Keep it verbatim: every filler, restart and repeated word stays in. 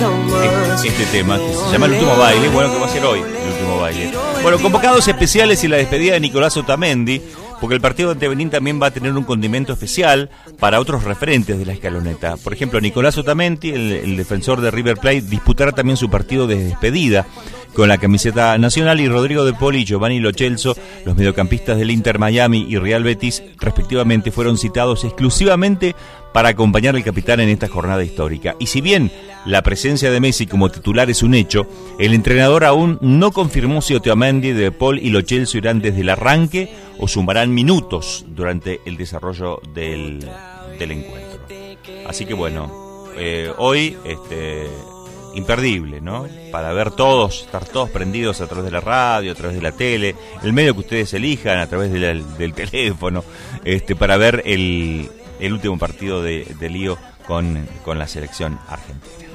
este, este tema, que se llama El Último Baile, bueno, que va a ser hoy el último baile. Bueno, convocados especiales y la despedida de Nicolás Otamendi, porque el partido ante Benín también va a tener un condimento especial para otros referentes de la escaloneta. Por ejemplo, Nicolás Otamendi, el, el defensor de River Plate, disputará también su partido de despedida con la camiseta nacional, y Rodrigo de Paul y Giovanni Lo Celso, los mediocampistas del Inter Miami y Real Betis, respectivamente, fueron citados exclusivamente para acompañar al capitán en esta jornada histórica. Y si bien la presencia de Messi como titular es un hecho, el entrenador aún no confirmó si Otamendi, de Paul y Lo Celso irán desde el arranque o sumarán minutos durante el desarrollo del, del encuentro. Así que bueno, eh, hoy este imperdible, ¿no? Para ver todos, estar todos prendidos a través de la radio, a través de la tele, el medio que ustedes elijan, a través de la, del teléfono, este, para ver el, el último partido de, de Lío con, con la selección argentina.